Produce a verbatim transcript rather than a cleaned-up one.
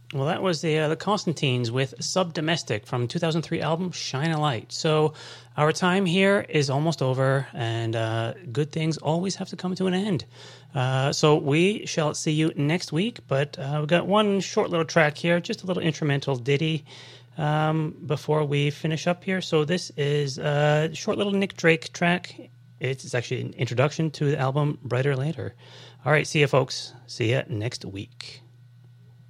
Well, that was the uh, the Constantines with Subdomestic from two thousand three album Shine a Light. So our time here is almost over, and uh, good things always have to come to an end. Uh, so we shall see you next week, but uh, we've got one short little track here, just a little instrumental ditty um, before we finish up here. So this is a short little Nick Drake track. It's actually an introduction to the album Brighter Later. All right, see you folks. See you next week.